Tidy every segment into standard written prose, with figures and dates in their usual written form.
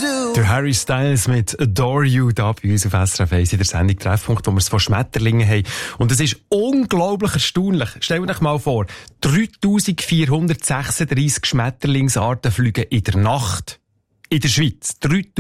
Der Harry Styles mit Adore You da bei uns auf SRF 1 in der Sendung Treffpunkt, wo wir es von Schmetterlingen haben. Und es ist unglaublich erstaunlich. Stellt euch mal vor, 3436 Schmetterlingsarten fliegen in der Nacht. In der Schweiz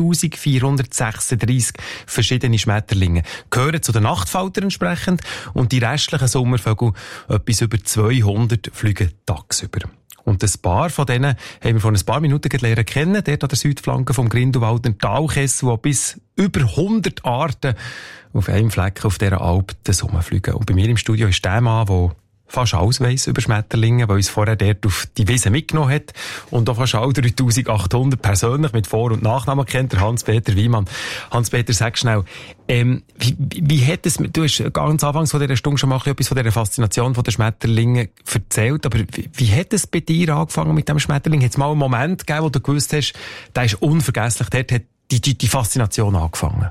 3436 verschiedene Schmetterlinge gehören zu den Nachtfaltern entsprechend und die restlichen Sommervögel, etwas über 200, fliegen tagsüber. Und ein paar von denen haben wir vor ein paar Minuten lernen kennen, dort an der Südflanke vom Grindelwalder Talkessel, wo bis über 100 Arten auf einem Fleck auf dieser Alp fliegen. Und bei mir im Studio ist der Mann, der fast alles weiss über Schmetterlinge, weil uns vorher dort auf die Wiese mitgenommen hat und auch fast alle 3800 persönlich mit Vor- und Nachnamen kennt, der Hans-Peter Wiemann. Hans-Peter, sag schnell, wie hat es, du hast ganz anfangs von dieser Stunde schon mal etwas von dieser Faszination von den Schmetterlingen erzählt, aber wie hat es bei dir angefangen mit dem Schmetterling? Hat es mal einen Moment gegeben, wo du gewusst hast, der ist unvergesslich, dort hat die Faszination angefangen?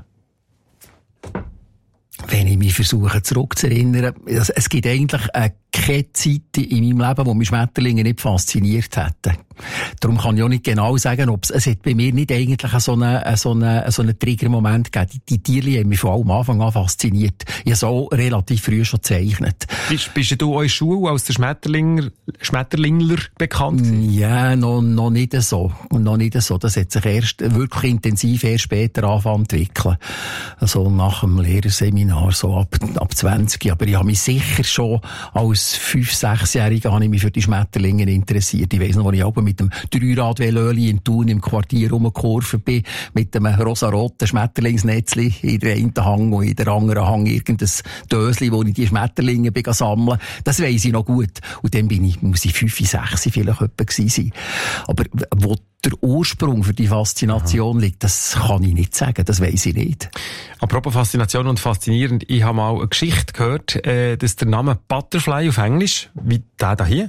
Wenn ich mich versuche zurückzuerinnern, es gibt eigentlich keine Zeit in meinem Leben, wo mich Schmetterlinge nicht fasziniert hätten. Darum kann ich auch nicht genau sagen, es hat bei mir nicht eigentlich so einen Triggermoment gegeben. Die Tiere haben mich von allem Anfang an fasziniert. Ich habe so relativ früh schon gezeichnet. Bist du auch in der Schule als der Schmetterlingler bekannt? Ja, noch nicht so. Noch nicht so. Das hat sich wirklich intensiv erst später angefangen zu entwickeln. Also nach dem Lehrerseminar, so ab 20. Aber ich habe mich sicher schon als 5-6-Jähriger habe ich mich für die Schmetterlinge interessiert. Ich weiss noch, als ich mit dem Dreirad-Velöli in Thun im Quartier rumgekurvt bin, mit einem rosaroten Schmetterlingsnetzli in der einen Hang und in der anderen Hang irgendein Dösli, wo ich die Schmetterlinge sammeln. Das weiss ich noch gut. Und dann muss ich 5-6 vielleicht etwa gewesen sein. Aber wo der Ursprung für die Faszination liegt, das kann ich nicht sagen, das weiss ich nicht. Apropos Faszination und faszinierend, ich habe mal eine Geschichte gehört, dass der Name Butterfly auf Englisch, wie der hier,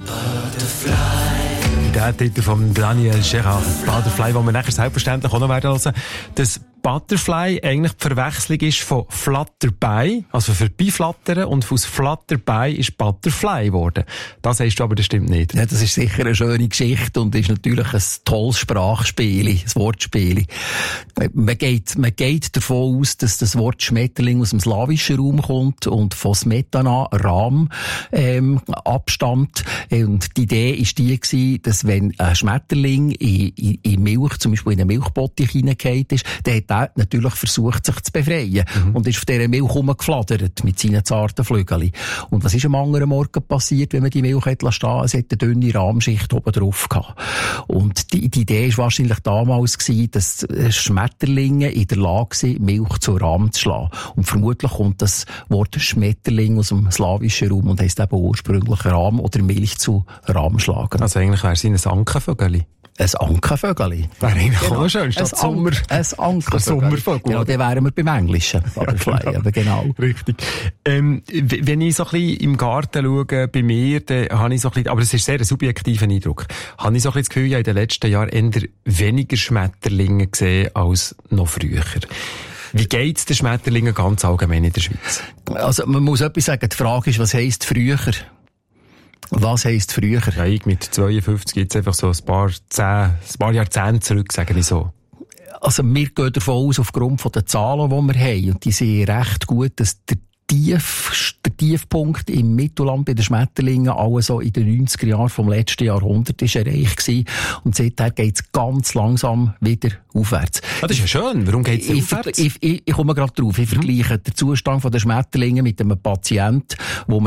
der Titel von Daniel Gerard, Butterfly, den wir nachher selbstverständlich auch noch werden hören, dass Butterfly eigentlich die Verwechslung ist von Flutterby, also vorbeiflattern, und aus Flutterby ist Butterfly geworden. Das heißt aber, das stimmt nicht. Ja, das ist sicher eine schöne Geschichte und ist natürlich ein tolles Sprachspiel, ein Wortspiel. Man geht davon aus, dass das Wort Schmetterling aus dem slawischen Raum kommt und von Smetana, Rahm, abstammt. Und die Idee ist die gewesen, dass wenn ein Schmetterling in Milch, zum Beispiel in eine Milchbottich hineingefallen ist, dann hat er natürlich versucht, sich zu befreien. Und ist auf dieser Milch rumgeflattert mit seinen zarten Flügeln. Und was ist am anderen Morgen passiert, wenn man die Milch hat stehen? Es hat eine dünne Rahmschicht oben drauf gehabt. Und die Idee war wahrscheinlich damals gewesen, dass Schmetterlinge in der Lage sind, Milch zu Rahm zu schlagen. Und vermutlich kommt das Wort Schmetterling aus dem slawischen Raum und heisst eben ursprünglich Rahm oder Milch zu Rahm schlagen. Also eigentlich wäre es ein Ankenvögel. Ein Ankenvögel. Wäre eigentlich auch schön, statt Sommer. Ein Ankenvögel. Genau, dann wären wir beim Englischen. Butterfly, aber genau. Richtig. Wenn ich so ein bisschen im Garten schaue, bei mir, dann habe ich so ein bisschen, aber es ist sehr ein subjektiver Eindruck, habe ich so ein bisschen das Gefühl, ich habe in den letzten Jahren eher weniger Schmetterlinge gesehen als noch früher. Wie geht's den Schmetterlingen ganz allgemein in der Schweiz? Also, man muss etwas sagen. Die Frage ist, was heisst früher? Was heisst früher? Ja, ich mit 52 jetzt einfach so ein paar Jahrzehnte zurück, sage ich so. Also wir gehen davon aus, aufgrund der Zahlen, die wir haben, und die sind recht gut, dass der Tiefpunkt im Mittelland bei den Schmetterlingen also in den 90er Jahren vom letzten Jahrhundert ist erreicht gewesen. Und seither geht's ganz langsam wieder aufwärts. Ah, das ist ja schön. Warum geht's aufwärts? Ich komme gerade drauf. Ich vergleiche den Zustand der Schmetterlinge mit einem Patienten, wo man